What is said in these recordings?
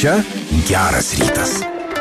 Čia geras rytas.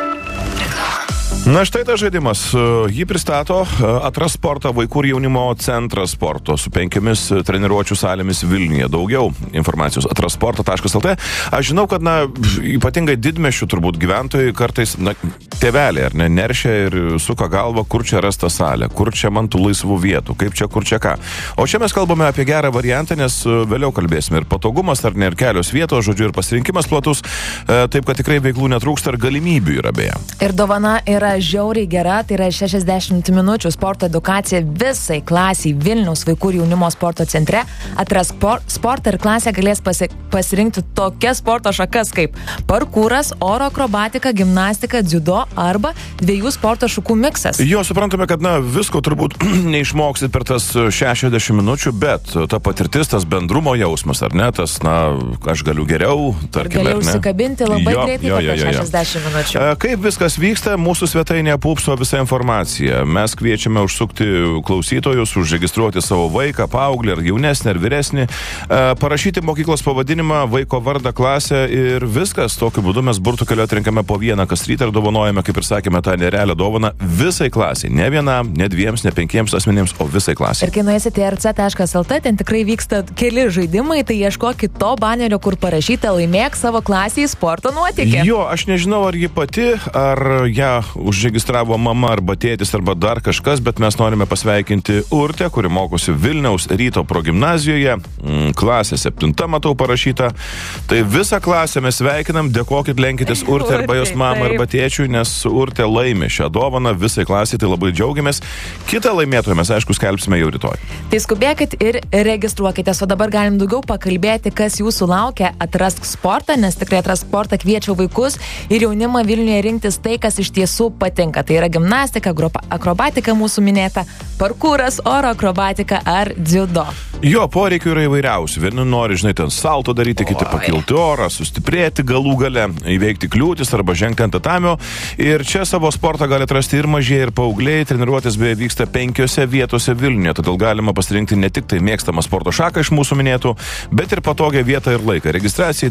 Na štai tas žaidimas. Jį pristato Atrask sportą vaikų ir jaunimo centras sporto su 5 treniruočių salėmis Vilniuje. Daugiau informacijos atrasporto.lt. Aš žinau, kad ypatingai didmiesčių turbūt gyventojai kartais, tėveliai ar ne, neršia ir suka galvą, kur čia rasta salė, kur čia man tų laisvų vietų, kaip čia, kur čia ką. O čia mes kalbame apie gerą variantą, nes vėliau kalbėsime ir patogumas, ar ne, ir kelios vietos, žodžiu, ir pasirinkimas platus, taip kad tikrai veiklų netrūksta ir galimybių yra beje. Ir dovana yra žiauriai gera, tai yra 60 minučių sporto edukacija visai klasiai Vilniaus vaikų ir jaunimo sporto centre. Atrask sportą ir klasę galės pasirinkti tokias sporto šakas kaip parkūras, oro akrobatika, gimnastika, dziudo arba 2 sporto šakų miksas. Jo, suprantame, kad visko turbūt neišmoksit per tas 60 minučių, bet ta patirtis, tas bendrumo jausmas, ar ne, tas, aš galiu geriau, tarkime, galiu užsikabinti labai greitai per 60 minučių. Kaip viskas vyksta, mūsų svetainėje Pupso visa informacija. Mes kviečiame užsukti klausytojus, užregistruoti savo vaiką, paauglį, ar jaunesnį, ar vyresnį, parašyti mokyklos pavadinimą, vaiko vardą, klasę ir viskas. Tokiu būdu mes burtų keliu atrenkame po vieną kas rytą ir dovanojame, kaip ir sakėme, tą nerealią dovaną visai klasiai. Ne vienam, ne 2, ne 5 asmenims, o visai klasiai. Ir kai nuėsite rc.lt, ten tikrai vyksta keli žaidimai, tai ieškokit to banerio, kur parašyta laimėk savo klasėje sporto nuotykį. Jo, aš nežinau, ar ji pati, ar ją užregistravo mama arba tėtis arba dar kažkas, bet mes norime pasveikinti Urtę, kuri mokosi Vilniaus Ryto progimnazijoje, klasė 7 matau parašyta. Tai visą klasę mes sveikinam, dėkokit, lenkitės Urtę arba jos mamą arba tėčiui, nes Urtė laimė šią dovaną visai klasiai, tai labai džiaugiamės. Kitą laimėtoją mes, aišku, skelbsime jau rytoj. Tai skubėkit ir registruokitės, o dabar galim daugiau pakalbėti, kas jūsų laukia. Atrask sportą, nes tikrai Atrask sportą kviečiau vaikus ir jaunimą Vilniuje rinktis tai, kas iš tiesų patinka. Tai yra gimnastika, akrobatika mūsų minėta, parkūras, oro akrobatika ar dziudo. Jo, poreikių yra įvairiausių. Vieni nori, ten salto daryti, kiti pakilti orą, sustiprėti galų gale, įveikti kliūtis arba žengti ant tatamio. Ir čia savo sportą gali atrasti ir mažieji, ir paaugliai. Treniruotės beje vyksta 5 vietose Vilniuje, todėl galima pasirinkti ne tik tai mėgstamą sporto šaką iš mūsų minėtų, bet ir patogią vietą ir laiką. Registracija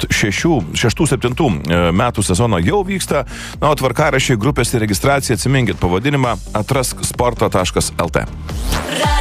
26-7 metų sezono jau vyksta. O tvarkaraščiai, grupės ir registracija, atsiminkit pavadinimą atrasksporto.lt.